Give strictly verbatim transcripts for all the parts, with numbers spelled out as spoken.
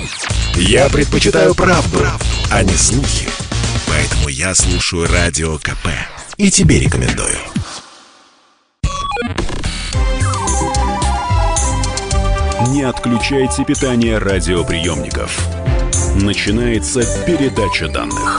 Я предпочитаю правду, правду, а не слухи. Поэтому я слушаю Радио КП. И тебе рекомендую. Не отключайте питание радиоприемников. Начинается передача данных.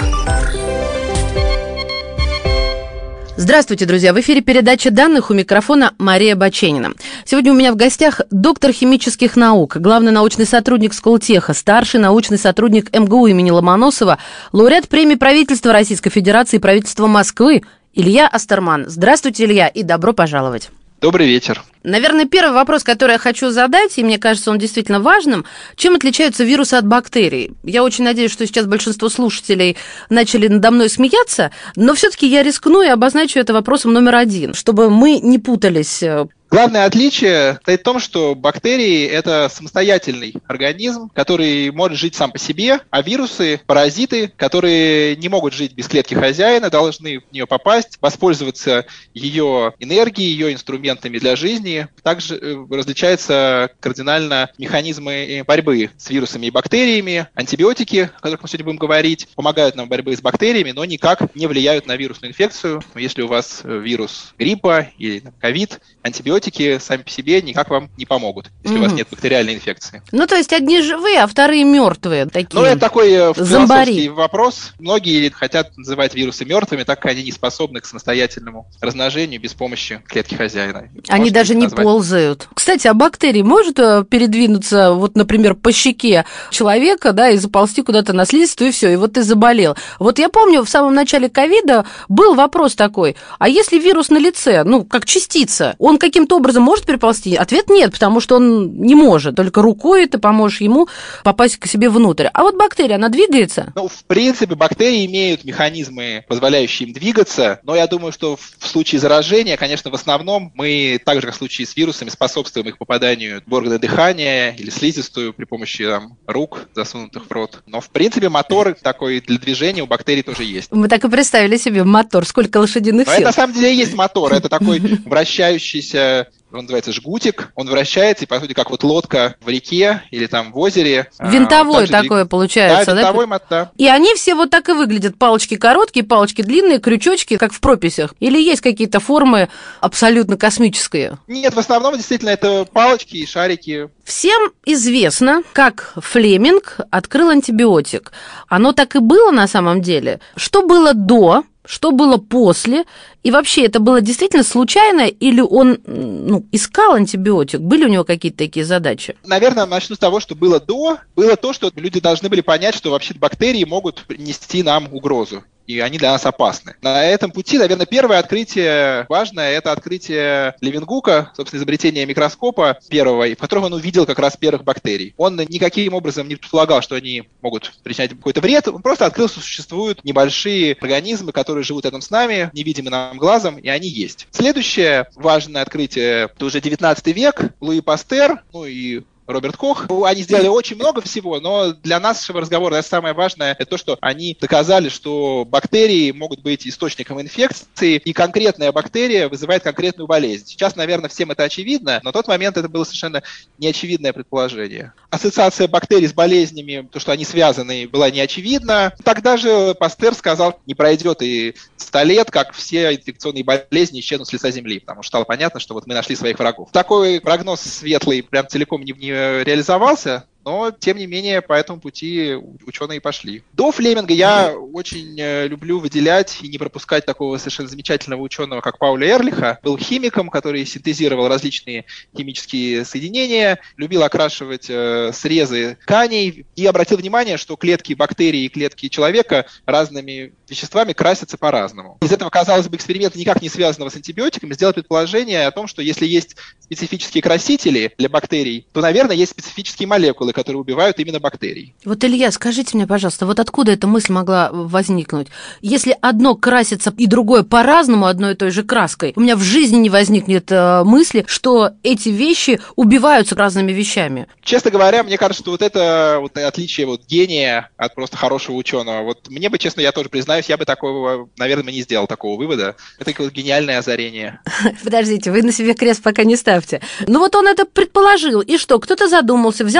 Здравствуйте, друзья! В эфире передача данных, у микрофона Мария Баченина. Сегодня у меня в гостях доктор химических наук, главный научный сотрудник Сколтеха, старший научный сотрудник эм гэ у имени Ломоносова, лауреат премии правительства Российской Федерации и правительства Москвы Илья Астерман. Здравствуйте, Илья, и добро пожаловать. Добрый вечер. Наверное, первый вопрос, который я хочу задать, и мне кажется, он действительно важным, чем отличаются вирусы от бактерий? Я очень надеюсь, что сейчас большинство слушателей начали надо мной смеяться, но все-таки я рискну и обозначу это вопросом номер один, чтобы мы не путались. Главное отличие стоит в том, что бактерии – это самостоятельный организм, который может жить сам по себе, а вирусы – паразиты, которые не могут жить без клетки хозяина, должны в нее попасть, воспользоваться ее энергией, ее инструментами для жизни. Также различаются кардинально механизмы борьбы с вирусами и бактериями. Антибиотики, о которых мы сегодня будем говорить, помогают нам в борьбе с бактериями, но никак не влияют на вирусную инфекцию. Если у вас вирус гриппа или ковид, антибиотики сами по себе никак вам не помогут, если mm-hmm. у вас нет бактериальной инфекции. Ну, то есть одни живые, а вторые мертвые. Такие. Ну, это такой философский вопрос. Многие хотят называть вирусы мертвыми, так как они не способны к самостоятельному размножению без помощи клетки хозяина. Они Можно даже не назвать... ползают. Кстати, а бактерии может передвинуться, вот, например, по щеке человека, да, и заползти куда-то на слизистую, и все, и вот ты заболел. Вот я помню, в самом начале ковида был вопрос такой, а если вирус на лице, ну, как частица, он каким-то образом может переползти? Ответ нет, потому что он не может. Только рукой ты поможешь ему попасть к себе внутрь. А вот бактерия, она двигается? Ну, в принципе, бактерии имеют механизмы, позволяющие им двигаться, но я думаю, что в случае заражения, конечно, в основном мы, так же, как в случае с вирусами, способствуем их попаданию в органы дыхания или слизистую при помощи там, рук, засунутых в рот. Но, в принципе, мотор такой для движения у бактерий тоже есть. Мы так и представили себе мотор, сколько лошадиных сил. Но это на самом деле и есть мотор, это такой вращающийся, он называется жгутик, он вращается, и, по сути, как вот лодка в реке или там в озере. Винтовой а, такое двиг... получается, да? Винтовой мотор. И они все вот так и выглядят. Палочки короткие, палочки длинные, крючочки, как в прописях. Или есть какие-то формы абсолютно космические? Нет, в основном действительно это палочки и шарики. Всем известно, как Флеминг открыл антибиотик. Оно так и было на самом деле. Что было до... Что было после? И вообще, это было действительно случайно, или он ну, искал антибиотик? Были у него какие-то такие задачи? Наверное, начну с того, что было до. Было то, что люди должны были понять, что вообще бактерии могут нести нам угрозу. И они для нас опасны. На этом пути, наверное, первое открытие важное, это открытие Левенгука, собственно, изобретение микроскопа первого, в котором он увидел как раз первых бактерий. Он никаким образом не предполагал, что они могут причинять какой-то вред, он просто открыл, что существуют небольшие организмы, которые живут рядом с нами, невидимы нам глазом, и они есть. Следующее важное открытие, это уже девятнадцатый век, Луи Пастер, ну и Роберт Кох. Они сделали очень много всего, но для нашего разговора самое важное – это то, что они доказали, что бактерии могут быть источником инфекции, и конкретная бактерия вызывает конкретную болезнь. Сейчас, наверное, всем это очевидно, но в тот момент это было совершенно неочевидное предположение. Ассоциация бактерий с болезнями, то, что они связаны, была неочевидна. Тогда же Пастер сказал, не пройдет и сто лет, как все инфекционные болезни исчезнут с лица Земли, потому что стало понятно, что вот мы нашли своих врагов. Такой прогноз светлый прям целиком не, не реализовался, но, тем не менее, по этому пути ученые пошли. До Флеминга я очень люблю выделять и не пропускать такого совершенно замечательного ученого, как Пауля Эрлиха. Был химиком, который синтезировал различные химические соединения, любил окрашивать э, срезы тканей и обратил внимание, что клетки бактерий и клетки человека разными веществами красятся по-разному. Из этого, казалось бы, эксперимента никак не связанного с антибиотиками, сделать предположение о том, что если есть специфические красители для бактерий, то, наверное, есть специфические молекулы, которые убивают именно бактерий. Вот, Илья, скажите мне, пожалуйста, вот откуда эта мысль могла возникнуть? Если одно красится и другое по-разному одной и той же краской, у меня в жизни не возникнет э, мысли, что эти вещи убиваются разными вещами. Честно говоря, мне кажется, что вот это вот отличие вот гения от просто хорошего ученого. Вот мне бы, честно, я тоже признаюсь, я бы такого, наверное, не сделал такого вывода. Это такое гениальное озарение. Подождите, вы на себе крест пока не ставьте. Ну вот он это предположил, и что? Кто-то задумался, взял в разработку,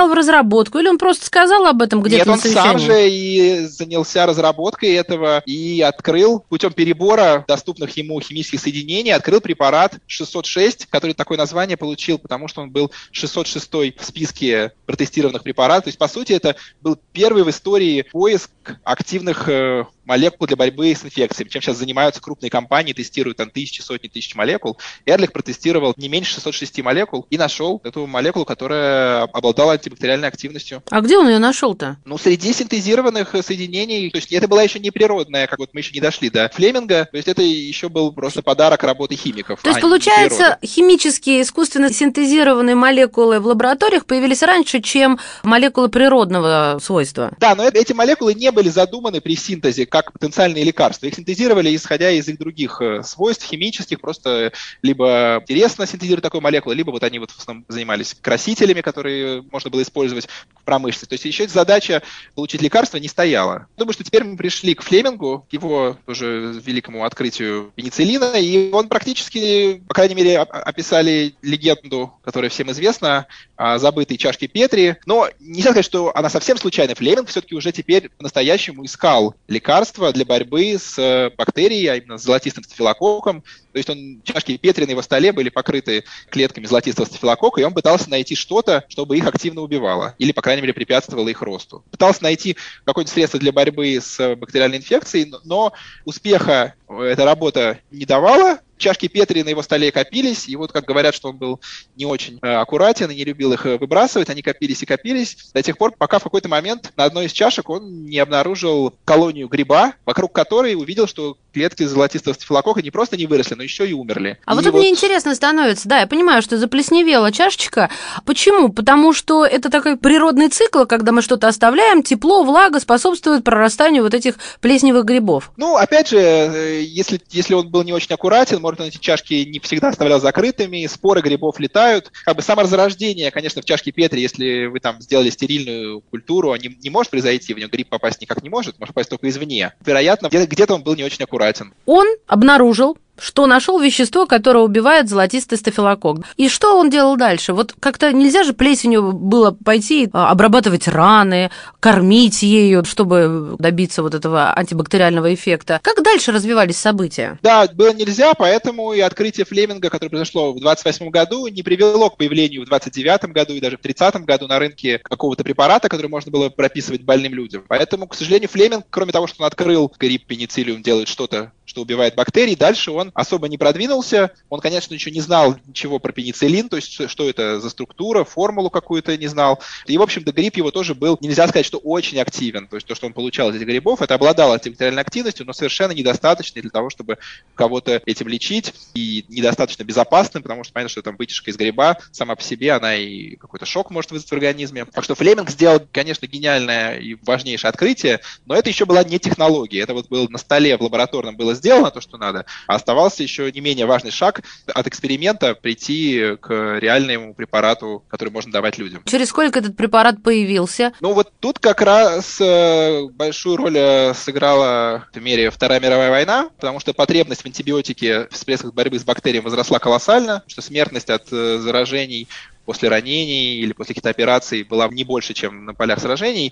разработку, или он просто сказал об этом где-то на совещании? Нет, он сам же и занялся разработкой этого и открыл путем перебора доступных ему химических соединений, открыл препарат шестьсот шесть, который такое название получил, потому что он был шестьсот шестой в списке протестированных препаратов. То есть, по сути, это был первый в истории поиск активных э, молекул для борьбы с инфекциями, чем сейчас занимаются крупные компании, тестируют там тысячи, сотни тысяч молекул. Эрлих протестировал не меньше шестисот шести молекул и нашел эту молекулу, которая обладала антибактериальной активностью. А где он ее нашел-то? Ну, среди синтезированных соединений, то есть это была еще не природная, как вот мы еще не дошли до Флеминга, то есть это еще был просто подарок работы химиков. То есть, получается, химические искусственно синтезированные молекулы в лабораториях появились раньше, чем молекулы природного свойства? Да, но эти молекулы не были задуманы при синтезе как потенциальные лекарства. Их синтезировали, исходя из их других свойств химических, просто либо интересно синтезировать такую молекулу, либо вот они вот в основном занимались красителями, которые можно было использовать в промышленности. То есть еще задача получить лекарство не стояла. Думаю, что теперь мы пришли к Флемингу, к его тоже великому открытию пенициллина, и он практически, по крайней мере, описали легенду, которая всем известна, о забытой чашке Петри. Но нельзя сказать, что она совсем случайна. Флеминг все-таки уже теперь по-настоящему искал лекарства для борьбы с бактерией, а именно с золотистым стафилококком. То есть он, чашки Петри на его столе были покрыты клетками золотистого стафилококка, и он пытался найти что-то, чтобы их активно убивало, или, по крайней мере, препятствовало их росту. Пытался найти какое-нибудь средство для борьбы с бактериальной инфекцией, но успеха эта работа не давала. Чашки Петри на его столе копились, и вот как говорят, что он был не очень э, аккуратен и не любил их выбрасывать, они копились и копились до тех пор, пока в какой-то момент на одной из чашек он не обнаружил колонию гриба, вокруг которой увидел, что клетки золотистого стафилококка не просто не выросли, но еще и умерли. А и вот тут вот... мне интересно становится, да, я понимаю, что заплесневела чашечка. Почему? Потому что это такой природный цикл, когда мы что-то оставляем, тепло, влага способствует прорастанию вот этих плесневых грибов. Ну, опять же, если, если он был не очень аккуратен, может, он эти чашки не всегда оставлял закрытыми, споры грибов летают. Как бы саморазрождение, конечно, в чашке Петри, если вы там сделали стерильную культуру, не, не может произойти, в нее гриб попасть никак не может, может попасть только извне. Вероятно, где-то, где-то он был не очень аккуратен. Он обнаружил, что нашел вещество, которое убивает золотистый стафилококк. И что он делал дальше? Вот как-то нельзя же плесенью было пойти обрабатывать раны, кормить ею, чтобы добиться вот этого антибактериального эффекта. Как дальше развивались события? Да, было нельзя, поэтому и открытие Флеминга, которое произошло в двадцать восьмом году, не привело к появлению в двадцать девятом году и даже в тридцатом году на рынке какого-то препарата, который можно было прописывать больным людям. Поэтому, к сожалению, Флеминг, кроме того, что он открыл гриб пенициллиум, делает что-то, что убивает бактерии, дальше он особо не продвинулся. Он, конечно, еще не знал ничего про пенициллин, то есть что это за структура, формулу какую-то не знал. И, в общем-то, гриб его тоже был, нельзя сказать, что очень активен. То есть то, что он получал из этих грибов, это обладало антибактериальной активностью, но совершенно недостаточной для того, чтобы кого-то этим лечить, и недостаточно безопасным, потому что понятно, что там вытяжка из гриба сама по себе, она и какой-то шок может вызвать в организме. Так что Флеминг сделал, конечно, гениальное и важнейшее открытие, но это еще была не технология. Это вот было на столе в лабораторном было сделано то, что надо, а оставался еще не менее важный шаг от эксперимента прийти к реальному препарату, который можно давать людям. Через сколько этот препарат появился? Ну вот тут как раз э, большую роль сыграла в мере Вторая мировая война, потому что потребность в антибиотике в средствах борьбы с бактериями возросла колоссально, что смертность от э, заражений после ранений или после каких-то операций была не больше, чем на полях сражений,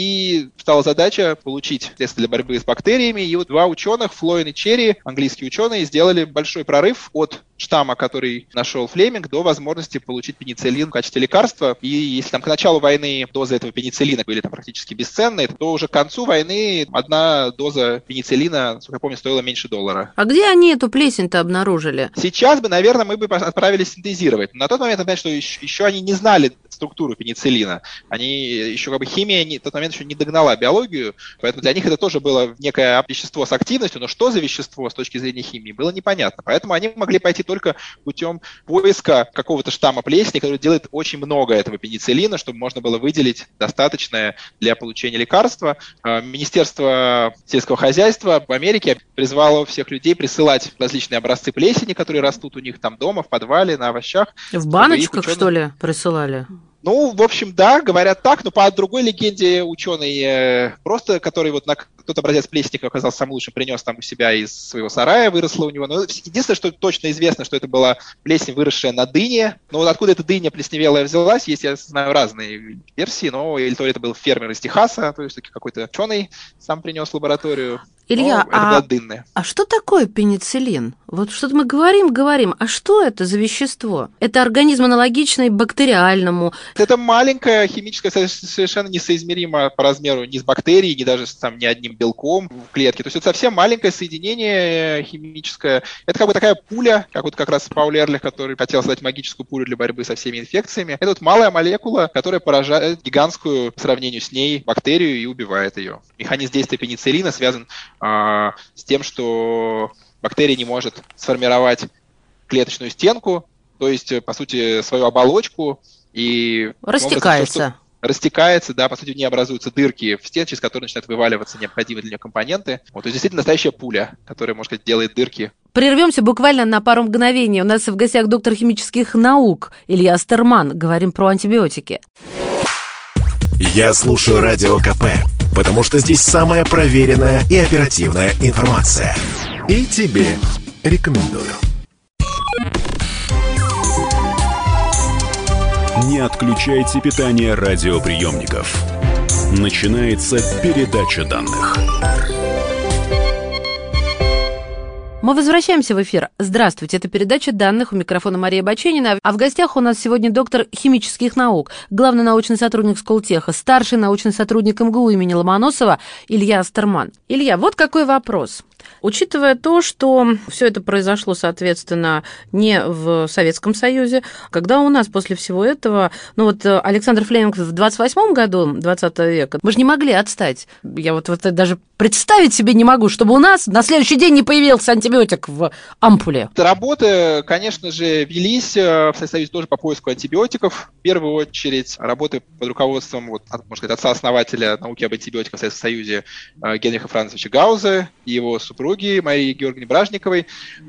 и стала задача получить средства для борьбы с бактериями, и вот два ученых, Флоин и Черри, английские ученые, сделали большой прорыв от штамма, который нашел Флеминг, до возможности получить пенициллин в качестве лекарства, и если там к началу войны дозы этого пенициллина были там практически бесценные, то уже к концу войны одна доза пенициллина, насколько я помню, стоила меньше доллара. А где они эту плесень-то обнаружили? Сейчас бы, наверное, мы бы отправились синтезировать. На тот момент, опять, что еще еще они не знали структуру пенициллина. Они еще как бы химия не, в тот момент еще не догнала биологию, поэтому для них это тоже было некое вещество с активностью, но что за вещество с точки зрения химии было непонятно. Поэтому они могли пойти только путем поиска какого-то штамма плесени, который делает очень много этого пенициллина, чтобы можно было выделить достаточное для получения лекарства. Министерство сельского хозяйства в Америке призвало всех людей присылать различные образцы плесени, которые растут у них там дома, в подвале, на овощах. В баночках, ученые... что ли, присылали? Ну, в общем, да, говорят так, но по другой легенде ученый, э, просто который вот на тот образец плесени оказался самым лучшим, принес там у себя из своего сарая, выросла у него. Но единственное, что точно известно, что это была плесень, выросшая на дыне. Но вот откуда эта дыня плесневелая взялась, есть, я знаю, разные версии, но или то это был фермер из Техаса, то есть какой-то ученый сам принес в лабораторию. Илья, это а, была дынная. а что такое пенициллин? Вот что-то мы говорим, говорим, а что это за вещество? Это организм аналогичный бактериальному. Это маленькое химическое, совершенно несоизмеримо по размеру ни с бактерией, ни даже с там, ни одним белком в клетке. То есть это совсем маленькое соединение химическое. Это как бы такая пуля, как вот как раз Пауль Эрлих, который хотел создать магическую пулю для борьбы со всеми инфекциями. Это вот малая молекула, которая поражает гигантскую по сравнению с ней бактерию и убивает ее. Механизм действия пенициллина связан а, с тем, что бактерия не может сформировать клеточную стенку, то есть, по сути, свою оболочку, и растекается. Образом, то, растекается, да, по сути, не образуются дырки в стене, через которые начинают вываливаться необходимые для нее компоненты. Вот, то есть, действительно, настоящая пуля, которая, можно сказать, делает дырки. Прервемся буквально на пару мгновений. У нас в гостях доктор химических наук Илья Астерман. Говорим про антибиотики. Я слушаю Радио КП, потому что здесь самая проверенная и оперативная информация. И тебе рекомендую. Не отключайте питание радиоприемников. Начинается передача данных. Мы возвращаемся в эфир. Здравствуйте, это передача данных, у микрофона Мария Баченина. А в гостях у нас сегодня доктор химических наук, главный научный сотрудник Сколтеха, старший научный сотрудник эм гэ у имени Ломоносова Илья Астерман. Илья, вот какой вопрос. Учитывая то, что все это произошло, соответственно, не в Советском Союзе, когда у нас после всего этого, ну вот Александр Флеминг в двадцать восьмом году двадцатого века, мы же не могли отстать. Я вот, вот даже представить себе не могу, чтобы у нас на следующий день не появился антибиотик в ампуле. Работы, конечно же, велись в Советском Союзе тоже по поиску антибиотиков. В первую очередь работы под руководством, вот, можно сказать, отца-основателя науки об антибиотиках в Советском Союзе Генриха Францевича Гауза и его супруги Марии Георгиевны Бражниковой.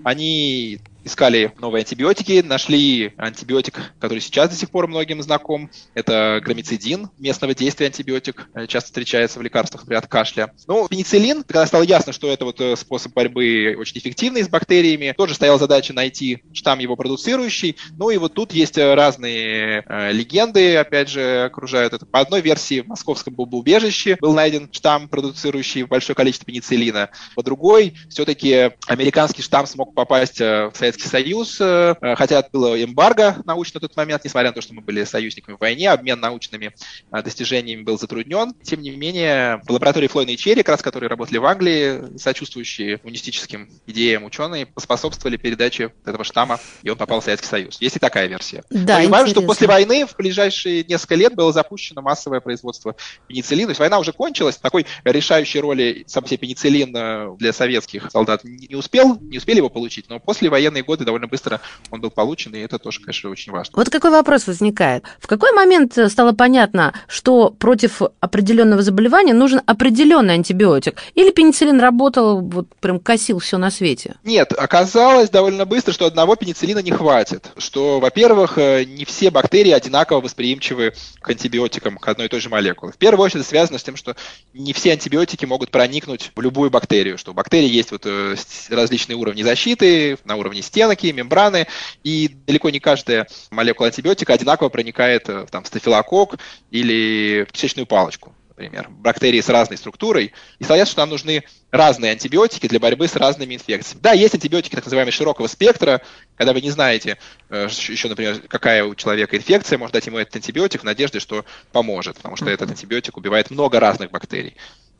Они искали новые антибиотики, нашли антибиотик, который сейчас до сих пор многим знаком. Это громицидин, местного действия антибиотик, часто встречается в лекарствах, например, от кашля. Ну, пенициллин, когда стало ясно, что это вот способ борьбы очень эффективный с бактериями, тоже стояла задача найти штамм его продуцирующий. Ну и вот тут есть разные э, легенды, опять же, окружают это. По одной версии в московском бомбоубежище был найден штамм, продуцирующий большое количество пенициллина. По другой, все-таки американский штамм смог попасть в Советский Союз, хотя было эмбарго научно на тот момент, несмотря на то, что мы были союзниками в войне, обмен научными достижениями был затруднен. Тем не менее, в лаборатории Флойна и Черри, как раз которые работали в Англии, сочувствующие коммунистическим идеям ученые, поспособствовали передаче этого штамма, и он попал в Советский Союз. Есть и такая версия. Да, понимаем, что после войны в ближайшие несколько лет было запущено массовое производство пенициллина. То есть война уже кончилась, такой решающей роли сам себе пенициллин для советских солдат не успел, не успели его получить, но после военной годы довольно быстро он был получен, и это тоже, конечно, очень важно. Вот какой вопрос возникает. В какой момент стало понятно, что против определенного заболевания нужен определенный антибиотик? Или пенициллин работал, вот прям косил все на свете? Нет, оказалось довольно быстро, что одного пенициллина не хватит. Что, во-первых, не все бактерии одинаково восприимчивы к антибиотикам, к одной и той же молекуле. В первую очередь это связано с тем, что не все антибиотики могут проникнуть в любую бактерию, что у бактерий есть вот различные уровни защиты, на уровне стенки, мембраны, и далеко не каждая молекула антибиотика одинаково проникает там, в стафилококк или в кишечную палочку, например. Бактерии с разной структурой, и стало ясно, что нам нужны разные антибиотики для борьбы с разными инфекциями. Да, есть антибиотики так называемые широкого спектра, когда вы не знаете еще, например, какая у человека инфекция, можно дать ему этот антибиотик в надежде, что поможет, потому что этот антибиотик убивает много разных бактерий.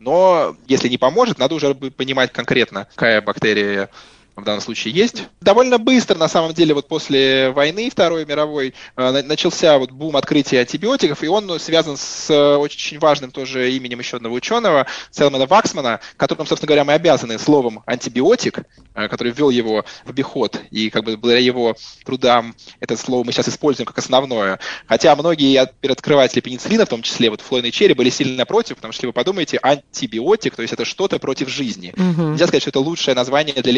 Но если не поможет, надо уже понимать конкретно, какая бактерия в данном случае есть. Довольно быстро, на самом деле, вот после войны Второй мировой э, начался вот бум открытия антибиотиков, и он связан с э, очень важным тоже именем еще одного ученого, Селмана Ваксмана, которому, собственно говоря, мы обязаны словом антибиотик, э, который ввел его в обиход, и как бы благодаря его трудам это слово мы сейчас используем как основное. Хотя многие открыватели пенициллина, в том числе вот Флойн и Черри, были сильно против, потому что, если вы подумаете, антибиотик, то есть это что-то против жизни. Угу. Нельзя сказать, что это лучшее название для лекарства.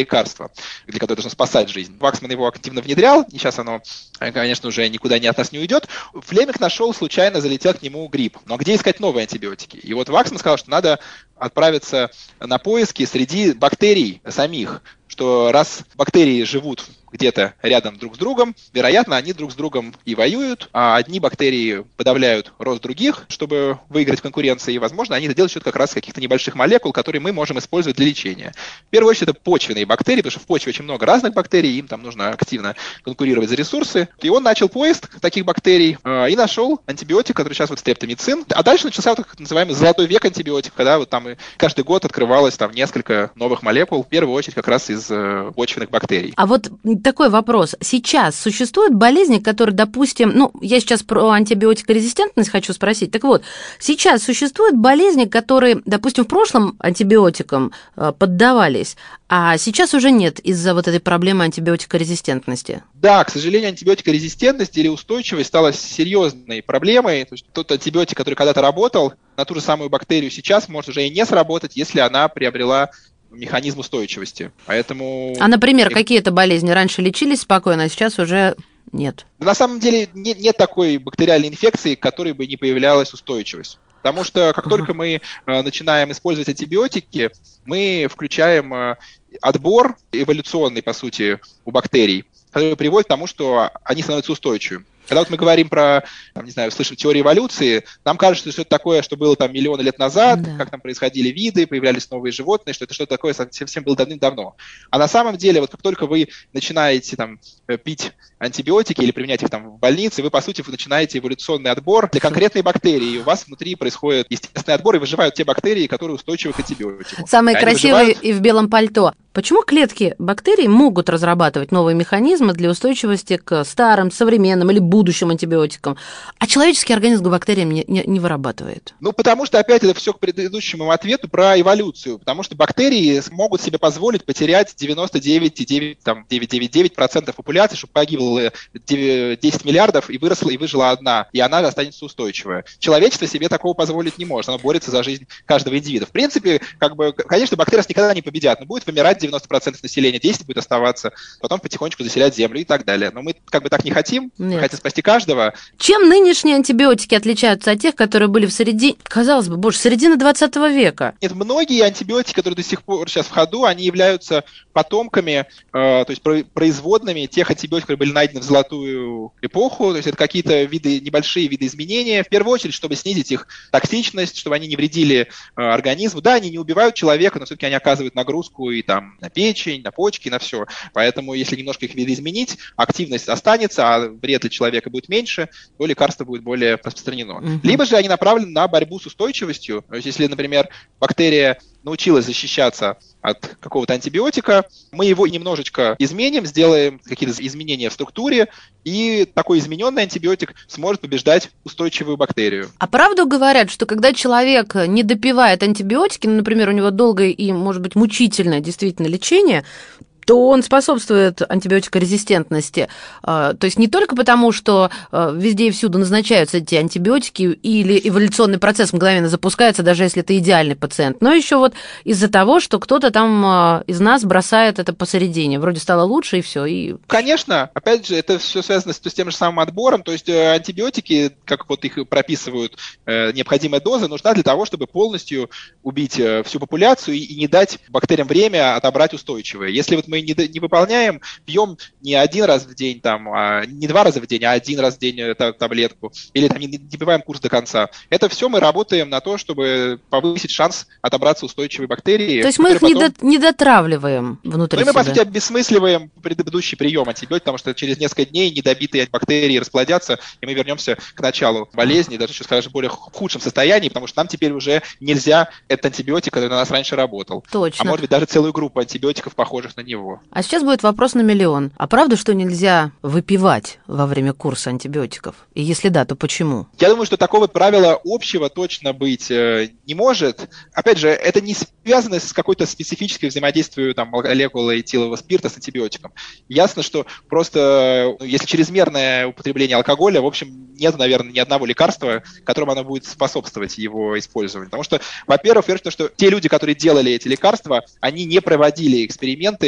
для которого должно спасать жизнь. Ваксман его активно внедрял, и сейчас оно, конечно, уже никуда не от нас не уйдет. Флеминг нашел, случайно залетел к нему грипп. Но где искать новые антибиотики? И вот Ваксман сказал, что надо отправиться на поиски среди бактерий самих, что раз бактерии живут где-то рядом друг с другом, вероятно, они друг с другом и воюют, а одни бактерии подавляют рост других, чтобы выиграть в конкуренции, и, возможно, они это делают счет как раз каких-то небольших молекул, которые мы можем использовать для лечения. В первую очередь, это почвенные бактерии, потому что в почве очень много разных бактерий, им там нужно активно конкурировать за ресурсы. И он начал поиск таких бактерий э, и нашел антибиотик, который сейчас вот стрептомицин. А дальше начался вот так называемый золотой век антибиотика, когда вот там каждый год открывалось там несколько новых молекул, в первую очередь как раз из э, почвенных бактерий. А вот такой вопрос. Сейчас существуют болезни, которые, допустим, ну, я сейчас про антибиотикорезистентность хочу спросить. Так вот, сейчас существуют болезни, которые, допустим, в прошлом антибиотикам поддавались, а сейчас уже нет из-за вот этой проблемы антибиотикорезистентности? Да, к сожалению, антибиотикорезистентность или устойчивость стала серьезной проблемой. То есть тот антибиотик, который когда-то работал на ту же самую бактерию, сейчас может уже и не сработать, если она приобрела механизм устойчивости. Поэтому... А, например, какие-то болезни раньше лечились спокойно, а сейчас уже нет? На самом деле нет, нет такой бактериальной инфекции, к которой бы не появлялась устойчивость. Потому что как uh-huh. только мы э, начинаем использовать антибиотики, мы включаем э, отбор эволюционный, по сути, у бактерий, который приводит к тому, что они становятся устойчивыми. Когда вот мы говорим про, там, не знаю, слышим теорию эволюции, нам кажется, что это такое, что было там миллионы лет назад, да. как там происходили виды, появлялись новые животные, что это что-то такое совсем было давным-давно. А на самом деле, вот как только вы начинаете там пить антибиотики или применять их там в больнице, вы, по сути, вы начинаете эволюционный отбор для конкретной бактерии, и у вас внутри происходит естественный отбор, и выживают те бактерии, которые устойчивы к антибиотику. Самые красивые выживают... и в белом пальто. Почему клетки бактерий могут разрабатывать новые механизмы для устойчивости к старым, современным или будущим антибиотикам, а человеческий организм к бактериям не, не, не вырабатывает? Ну, потому что, опять, это все к предыдущему ответу про эволюцию, потому что бактерии могут себе позволить потерять девяносто девять целых девятьсот девяносто девять процентов популяции, чтобы погибло десять миллиардов, и выросла, и выжила одна, и она останется устойчивая. Человечество себе такого позволить не может, оно борется за жизнь каждого индивида. В принципе, как бы, конечно, бактерии никогда не победят, но будет вымирать девяносто процентов населения, десять будет оставаться, потом потихонечку заселять Землю и так далее. Но мы как бы так не хотим, Нет. мы хотим спасти каждого. Чем нынешние антибиотики отличаются от тех, которые были в середине, казалось бы, боже, середины двадцатого века? Нет, многие антибиотики, которые до сих пор сейчас в ходу, они являются потомками, э, то есть производными тех антибиотиков, которые были найдены в золотую эпоху, то есть это какие-то виды, небольшие виды изменения, в первую очередь, чтобы снизить их токсичность, чтобы они не вредили э, организму. Да, они не убивают человека, но все-таки они оказывают нагрузку и там на печень, на почки, на все. Поэтому, если немножко их видоизменить, активность останется, а вред для человека будет меньше, то лекарство будет более распространено. Mm-hmm. Либо же они направлены на борьбу с устойчивостью. То есть, если, например, бактерия научилась защищаться от какого-то антибиотика, мы его немножечко изменим, сделаем какие-то изменения в структуре, и такой измененный антибиотик сможет побеждать устойчивую бактерию. А правду говорят, что когда человек не допивает антибиотики, ну, например, у него долгое и, может быть, мучительное действительно лечение, то он способствует антибиотикорезистентности. То есть не только потому, что везде и всюду назначаются эти антибиотики, или эволюционный процесс мгновенно запускается, даже если это идеальный пациент, но еще вот из-за того, что кто-то там из нас бросает это посередине. Вроде стало лучше, и все. И... Конечно. Опять же, это все связано с, с тем же самым отбором. То есть антибиотики, как вот их прописывают, необходимая доза, нужна для того, чтобы полностью убить всю популяцию и не дать бактериям время отобрать устойчивые. Если вот мы не, не выполняем, пьем не один раз в день, там, а не два раза в день, а один раз в день эту таблетку, или там, не, не допиваем курс до конца. Это все мы работаем на то, чтобы повысить шанс отобраться устойчивой бактерии. То есть мы их потом... не, до, не дотравливаем внутри ну, себя? Мы, по сути, обесмысливаем предыдущий прием антибиотика, потому что через несколько дней недобитые бактерии расплодятся, и мы вернемся к началу болезни, даже еще, скажем, в более худшем состоянии, потому что нам теперь уже нельзя этот антибиотик, который на нас раньше работал. Точно. А может быть, даже целую группу антибиотиков, похожих на него. А сейчас будет вопрос на миллион. А правда, что нельзя выпивать во время курса антибиотиков? И если да, то почему? Я думаю, что такого правила общего точно быть э, не может. Опять же, это не связано с какой-то специфической взаимодействием там, молекулы этилового спирта с антибиотиком. Ясно, что просто, ну, если чрезмерное употребление алкоголя, в общем, нет, наверное, ни одного лекарства, которому оно будет способствовать его использованию. Потому что, во-первых, верно, что те люди, которые делали эти лекарства, они не проводили эксперименты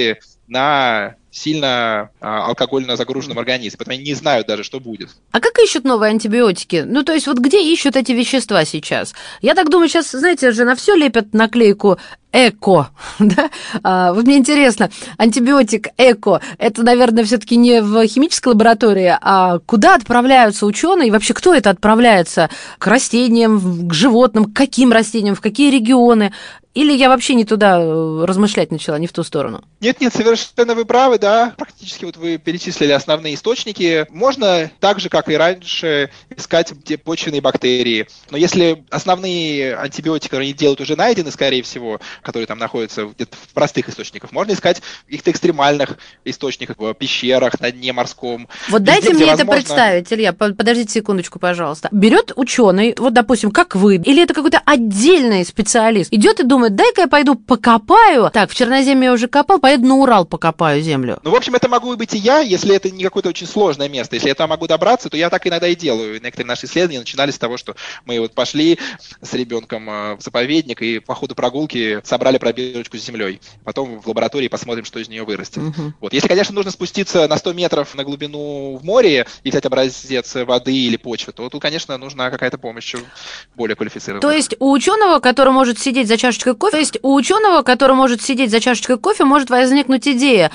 на сильно а, алкогольно загруженном организме, поэтому они не знают даже, что будет. А как ищут новые антибиотики? Ну, то есть вот где ищут эти вещества сейчас? Я так думаю, сейчас, знаете, же на все лепят наклейку «эко», да? А, вот мне интересно, антибиотик «эко» – это, наверное, все-таки не в химической лаборатории, а куда отправляются ученые? И вообще, кто это отправляется? К растениям, к животным, к каким растениям, в какие регионы? Или я вообще не туда размышлять начала, не в ту сторону? Нет-нет, совершенно вы правы, да. Практически вот вы перечислили основные источники. Можно так же, как и раньше, искать те почвенные бактерии. Но если основные антибиотики, которые они делают, уже найдены, скорее всего, которые там находятся где-то в простых источниках, можно искать в каких-то экстремальных источниках, в пещерах, на дне морском. Вот Везде, дайте мне возможно... это представить, Илья, подождите секундочку, пожалуйста. Берет ученый, вот, допустим, как вы, или это какой-то отдельный специалист, идет и думает, дай-ка я пойду покопаю. Так, в Черноземье я уже копал, поеду на Урал покопаю землю. Ну, в общем, это могу быть и я, если это не какое-то очень сложное место. Если я там могу добраться, то я так иногда и делаю. Некоторые наши исследования начинались с того, что мы вот пошли с ребенком в заповедник и по ходу прогулки собрали пробирочку с землей. Потом в лаборатории посмотрим, что из нее вырастет. Uh-huh. Вот. Если, конечно, нужно спуститься на сто метров на глубину в море и взять образец воды или почвы, то тут, конечно, нужна какая-то помощь более квалифицированная. То есть у ученого, который может сидеть за чашечкой кофе, то есть у ученого, который может сидеть за чашечкой кофе, может возникнуть идея: